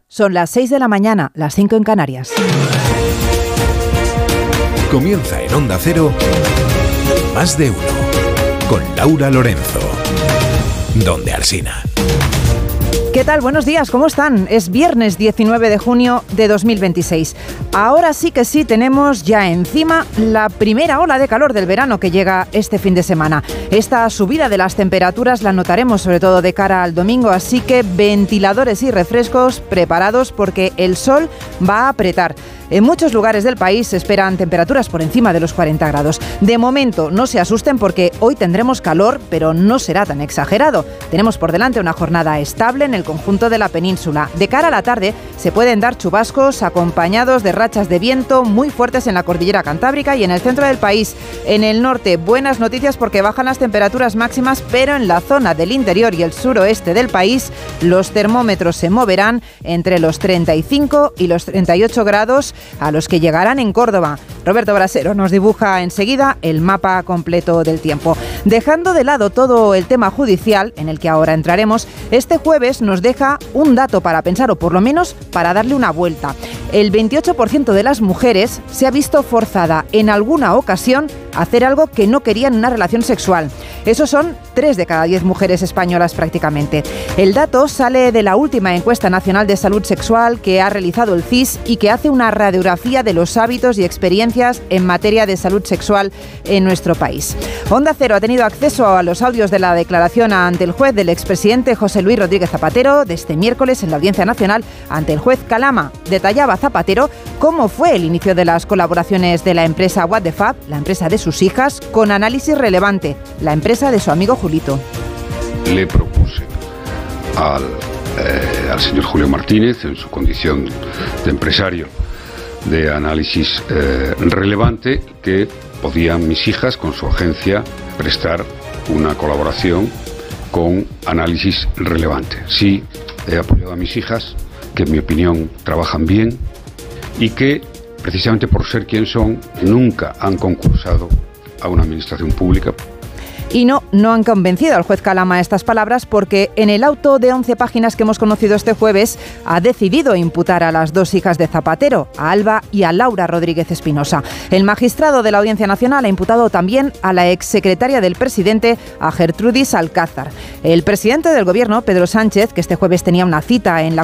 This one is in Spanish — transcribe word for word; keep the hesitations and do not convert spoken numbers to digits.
Son las seis de la mañana, las cinco en Canarias. Comienza en Onda Cero, Más de Uno, con Laura Lorenzo. Donde Alsina. ¿Qué tal? Buenos días, ¿cómo están? Es viernes diecinueve de junio de dos mil veintiséis. Ahora sí que sí tenemos ya encima la primera ola de calor del verano que llega este fin de semana. Esta subida de las temperaturas la notaremos sobre todo de cara al domingo, así que ventiladores y refrescos preparados porque el sol va a apretar. En muchos lugares del país se esperan temperaturas por encima de los cuarenta grados. De momento no se asusten porque hoy tendremos calor, pero no será tan exagerado. Tenemos por delante una jornada estable en el conjunto de la península. De cara a la tarde se pueden dar chubascos acompañados de rachas de viento muy fuertes en la cordillera cantábrica y en el centro del país. En el norte, buenas noticias porque bajan las temperaturas máximas, pero en la zona del interior y el suroeste del país los termómetros se moverán entre los treinta y cinco y los treinta y ocho grados, a los que llegarán en Córdoba. Roberto Brasero nos dibuja enseguida el mapa completo del tiempo. Dejando de lado todo el tema judicial, en el que ahora entraremos, este jueves nos deja un dato para pensar, o por lo menos para darle una vuelta. El veintiocho por ciento de las mujeres se ha visto forzada en alguna ocasión a hacer algo que no querían en una relación sexual. Esos son tres de cada diez mujeres españolas prácticamente. El dato sale de la última encuesta nacional de salud sexual que ha realizado el C I S y que hace una radiografía de los hábitos y experiencias en materia de salud sexual en nuestro país. Onda Cero ha tenido acceso a los audios de la declaración ante el juez del expresidente José Luis Rodríguez Zapatero de este miércoles en la Audiencia Nacional ante el juez Calama. Detallaba Zapatero cómo fue el inicio de las colaboraciones de la empresa What the Fab, la empresa de sus hijas, con Análisis Relevante, la empresa de su amigo Julito. Le propuse al, eh, al señor Julio Martínez, en su condición de empresario de Análisis eh, Relevante, que podían mis hijas, con su agencia, prestar una colaboración con Análisis Relevante. Sí, he apoyado a mis hijas, que en mi opinión trabajan bien y que, precisamente por ser quien son, nunca han concursado a una administración pública. Y no, no han convencido al juez Calama estas palabras porque en el auto de once páginas que hemos conocido este jueves ha decidido imputar a las dos hijas de Zapatero, a Alba y a Laura Rodríguez Espinosa. El magistrado de la Audiencia Nacional ha imputado también a la exsecretaria del presidente, a Gertrudis Alcázar. El presidente del gobierno, Pedro Sánchez, que este jueves tenía una cita en la